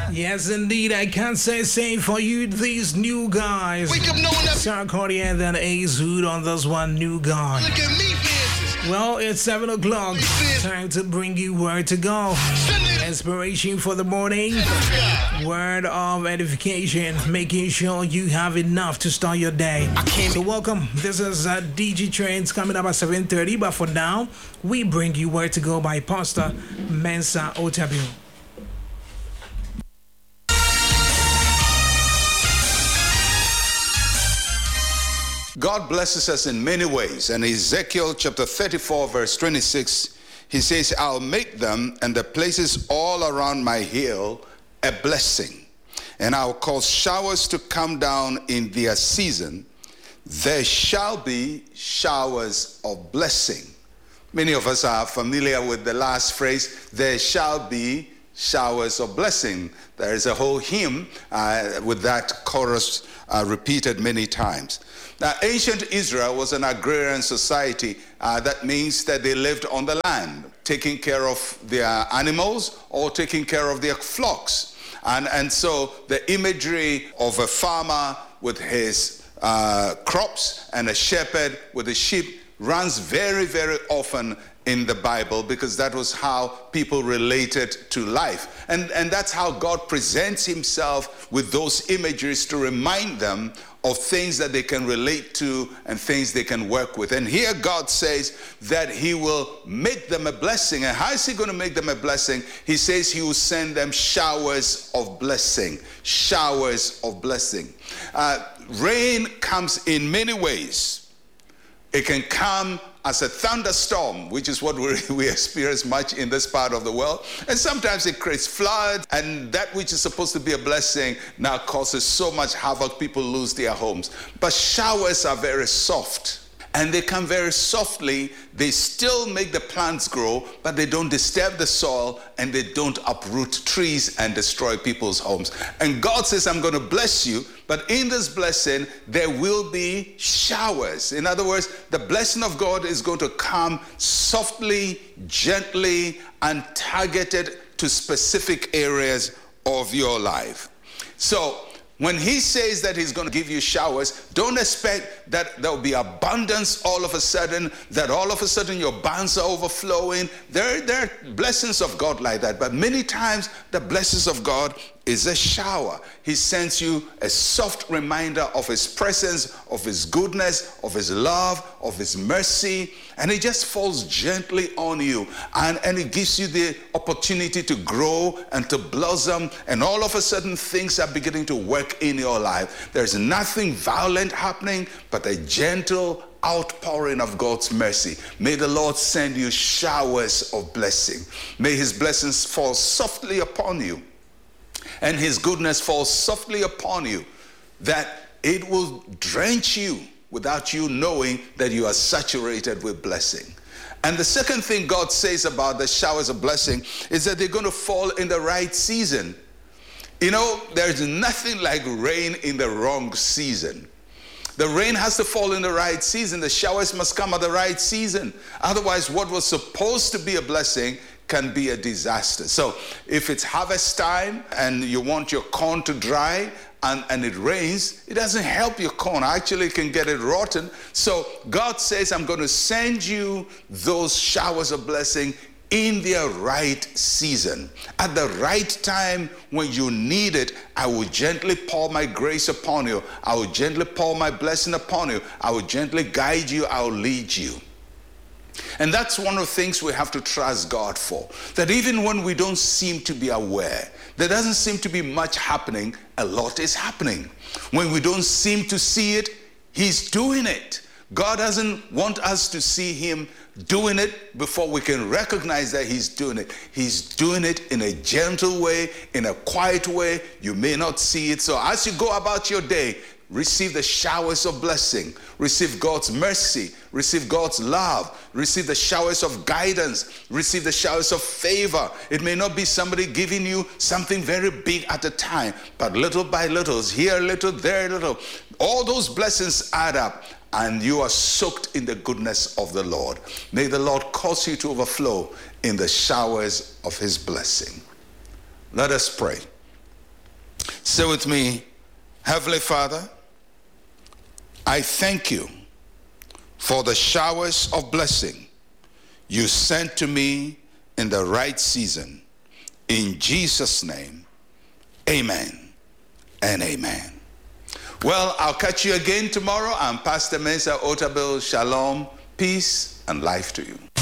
Yes, indeed. I can't say same for you, these new guys. Wake up knowing that. Sarkodie and then Ace Hood on this one, new guy. Look at me, Francis. Well, it's 7 o'clock. Time to bring you word to go. Inspiration for the morning. Word of edification. Making sure you have enough to start your day. So welcome. This is DG Trends coming up at 7:30. But for now, we bring you word to go by Pastor Mensa Otabil. God blesses us in many ways. And Ezekiel chapter 34 verse 26, he says, I'll make them and the places all around my hill a blessing. And I'll cause showers to come down in their season. There shall be showers of blessing. Many of us are familiar with the last phrase, there shall be showers of blessing. There is a whole hymn with that chorus repeated many times. Now, ancient Israel was an agrarian society. That means that they lived on the land, taking care of their animals or taking care of their flocks. And so the imagery of a farmer with his crops and a shepherd with his sheep runs very, very often in the Bible, because that was how people related to life. And that's how God presents himself with those imageries to remind them of things that they can relate to and things they can work with. And here God says that he will make them a blessing. And how is he going to make them a blessing? He says he will send them showers of blessing. Showers of blessing. Rain comes in many ways. It can come as a thunderstorm, which is what we experience much in this part of the world. And sometimes it creates floods, and that which is supposed to be a blessing now causes so much havoc, people lose their homes. But showers are very soft, and they come very softly. They still make the plants grow, but they don't disturb the soil, and they don't uproot trees and destroy people's homes. And God says, I'm going to bless you, but in this blessing, there will be showers. In other words, the blessing of God is going to come softly, gently, and targeted to specific areas of your life. So, when he says that he's going to give you showers, don't expect that there will be abundance all of a sudden, that all of a sudden your barns are overflowing. There are blessings of God like that, but many times the blessings of God is a shower. He sends you a soft reminder of his presence, of his goodness, of his love, of his mercy, and it just falls gently on you, and it gives you the opportunity to grow and to blossom, and all of a sudden things are beginning to work in your life. There's nothing violent happening, but a gentle outpouring of God's mercy. May the Lord send you showers of blessing. May his blessings fall softly upon you, and his goodness falls softly upon you, that it will drench you without you knowing that you are saturated with blessing. And the second thing God says about the showers of blessing is that they're going to fall in the right season. You know, there's nothing like rain in the wrong season. The rain has to fall in the right season. The showers must come at the right season. Otherwise, what was supposed to be a blessing can be a disaster. So if it's harvest time and you want your corn to dry and it rains, it doesn't help your corn. Actually, it can get it rotten. So God says, I'm going to send you those showers of blessing in their right season. At the right time when you need it, I will gently pour my grace upon you. I will gently pour my blessing upon you. I will gently guide you. I will lead you. And that's one of the things we have to trust God for. That even when we don't seem to be aware, there doesn't seem to be much happening, a lot is happening. When we don't seem to see it, he's doing it. God doesn't want us to see him doing it before we can recognize that he's doing it. He's doing it in a gentle way, in a quiet way. You may not see it. So as you go about your day, receive the showers of blessing. Receive God's mercy. Receive God's love. Receive the showers of guidance. Receive the showers of favor. It may not be somebody giving you something very big at a time, but little by little, here a little, there a little. All those blessings add up, and you are soaked in the goodness of the Lord. May the Lord cause you to overflow in the showers of his blessing. Let us pray. Say with me, Heavenly Father, I thank you for the showers of blessing you sent to me in the right season. In Jesus' name, amen and amen. Well, I'll catch you again tomorrow. I'm Pastor Mensa Otabil. Shalom, peace, and life to you.